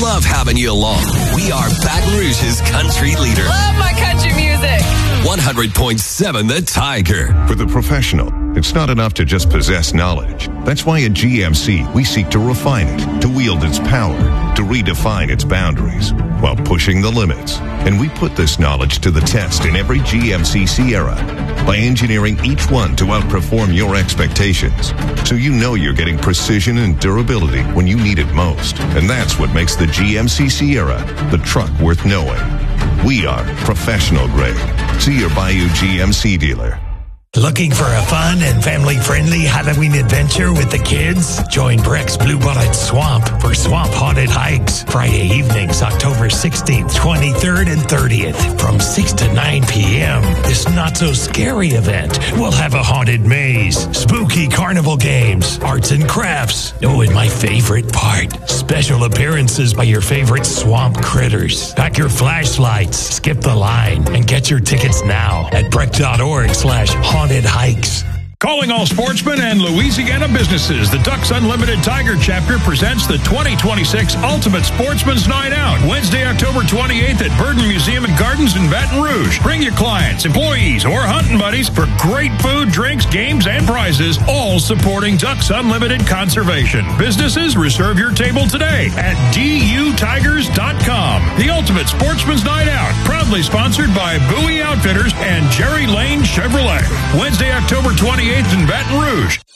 love having you along. We are Baton Rouge's country leader. Love my country music. 100.7 The Tiger. For the professional, it's not enough to just possess knowledge. That's why at GMC, we seek to refine it, to wield its power, to redefine its boundaries, while pushing the limits. And we put this knowledge to the test in every GMC Sierra by engineering each one to outperform your expectations. So you know you're getting precision and durability when you need it most. And that's what makes the GMC Sierra the truck worth knowing. We are professional grade. See your Bayou GMC dealer. Looking for a fun and family-friendly Halloween adventure with the kids? Join Breck's Blue Bullet Swamp for Swamp Haunted Hikes. Friday evenings, October 16th, 23rd, and 30th from 6 to 9 p.m. This not-so-scary event will have a haunted maze, spooky carnival games, arts and crafts. Oh, and my favorite part, special appearances by your favorite swamp critters. Pack your flashlights, skip the line, and get your tickets now at breck.org/haunted hikes. Calling all sportsmen and Louisiana businesses, the Ducks Unlimited Tiger chapter presents the 2026 Ultimate Sportsman's Night Out, Wednesday, October 28th at Burden Museum and Gardens in Baton Rouge. Bring your clients, employees, or hunting buddies for great food, drinks, games, and prizes, all supporting Ducks Unlimited Conservation. Businesses, reserve your table today at dutigers.com. The Ultimate Sportsman's Night Out, proudly sponsored by Bowie Outfitters and Jerry Lane Chevrolet. Wednesday, October 28th in Baton Rouge.